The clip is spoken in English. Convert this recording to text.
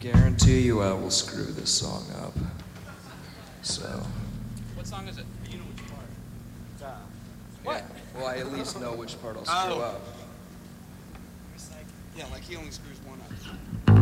guarantee you I will screw this song up. So. What song is it? You know which part. What? Well, I at least know which part I'll screw up. Yeah, like he only screws one up.